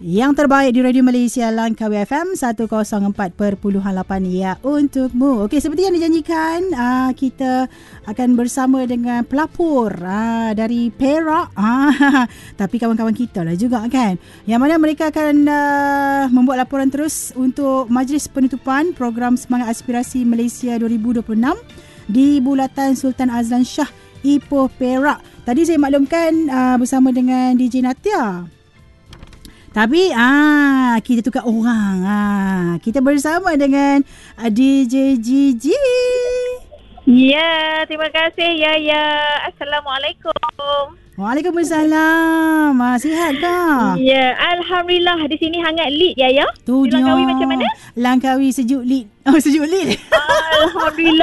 Yang terbaik di Radio Malaysia Langkawi FM 104.8 ya untukmu. Okey, seperti yang dijanjikan, kita akan bersama dengan pelapor dari Perak. Tapi kawan-kawan kita lah juga kan. Yang mana mereka akan membuat laporan terus untuk majlis penutupan program Semangat Aspirasi Malaysia 2026 di Bulatan Sultan Azlan Shah Ipoh Perak. Tadi saya maklumkan bersama dengan DJ Natia. Tapi kita tukar orang. Kita bersama dengan DJ Gigi. Ya, terima kasih Yaya. Assalamualaikum. Waalaikumsalam. Sihat ke? Ya, alhamdulillah di sini hangat lit Yaya. Tu di Langkawi macam mana? Langkawi sejuk lit. Sejuk lit. Alhamdulillah.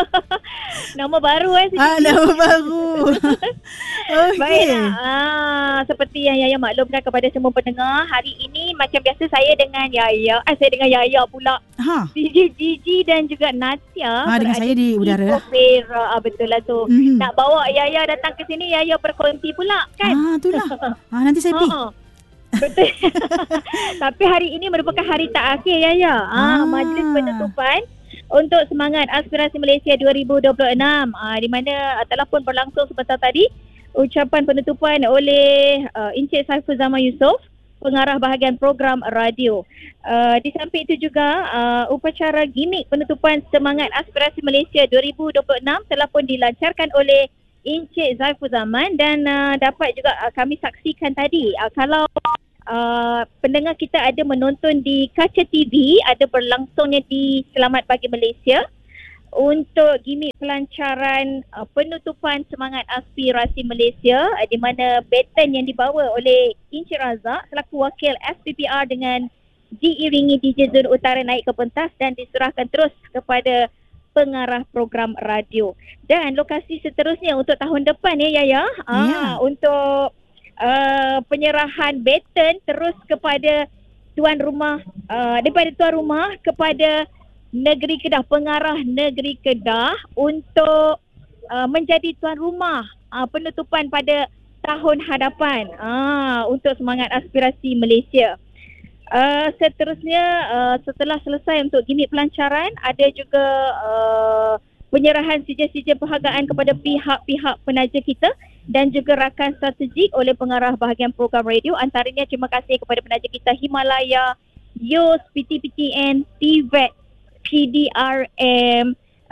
Nama baru sejuk lit. Nama baru. Okay. Baiklah. Seperti yang Yaya maklumkan kepada semua pendengar, hari ini macam biasa saya dengan Yaya. Saya dengan Yaya pula. DJ Gigi dan juga Natia. Dengan saya di udara. Betul lah tu. Nak bawa Yaya datang ke sini, Yaya berkonti pula kan? Itulah. Nanti saya pergi. Betul. Tapi hari ini merupakan hari terakhir Yaya. Majlis penutupan untuk Semangat Aspirasi Malaysia 2026. Di mana telah pun berlangsung sebentar tadi ucapan penutupan oleh Encik Saiful Zaman Yusof, pengarah bahagian program radio. Di samping itu juga upacara gimik penutupan Semangat Aspirasi Malaysia 2026 telah pun dilancarkan oleh Encik Saiful Zaman dan dapat juga kami saksikan tadi. Kalau pendengar kita ada menonton di kaca TV, ada berlangsungnya di Selamat Pagi Malaysia untuk gimik pelancaran penutupan Semangat Aspirasi Malaysia, di mana baton yang dibawa oleh Encik Razak selaku wakil SPPR dengan diiringi DJ Zon Utara naik ke pentas dan diserahkan terus kepada pengarah program radio. Dan lokasi seterusnya untuk tahun depan Yaya, untuk penyerahan baton terus kepada tuan rumah, daripada tuan rumah kepada Negeri Kedah, pengarah Negeri Kedah untuk menjadi tuan rumah penutupan pada tahun hadapan untuk Semangat Aspirasi Malaysia. Seterusnya setelah selesai untuk gimik pelancaran, ada juga penyerahan sijil-sijil penghargaan kepada pihak-pihak penaja kita dan juga rakan strategik oleh pengarah bahagian program radio. Antaranya terima kasih kepada penaja kita Himalaya, YOS, PTPTN, TVET, PDRM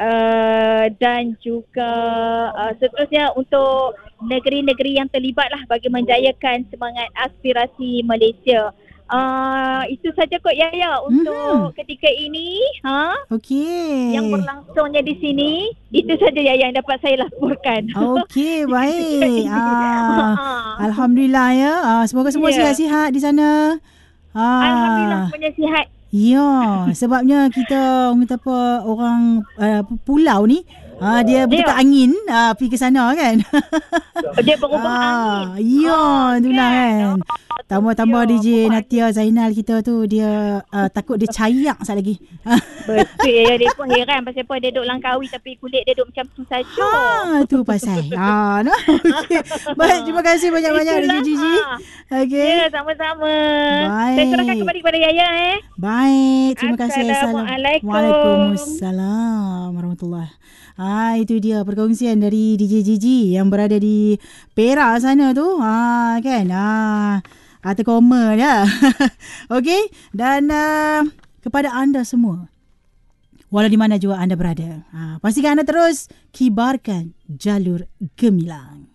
dan juga seterusnya untuk negeri-negeri yang terlibat lah bagi menjayakan Semangat Aspirasi Malaysia. Itu saja kot Yaya untuk ketika ini. Okey. Yang berlangsungnya di sini, itu saja Yaya yang dapat saya laporkan. Okey, baik. Alhamdulillah ya. Semoga semua sihat-sihat di sana. Alhamdulillah semuanya sihat. Ya, sebabnya kita orang pulau ni dia bertukar angin pergi ke sana kan. Dia berubah angin. Ya, itulah kan. Tambah DJ Natia Zainal kita tu dia takut dia cayak sat lagi. Betul ya, dia pun heran pasal apa dia duduk Langkawi tapi kulit dia duduk macam tu saja. Tu pasal. Okay. Baik, terima kasih banyak-banyak DJ Gigi. Okey. Ya, sama-sama. Baik. Saya serahkan kembali kepada Yaya Baik, terima kasih. Assalamualaikum. Waalaikumsalam warahmatullahi. Itu dia perkongsian dari DJ Gigi yang berada di Perak sana tu. Kan? Terkoma dah. Okey, dan kepada anda semua, walau di mana juga anda berada, pastikan anda terus kibarkan jalur gemilang.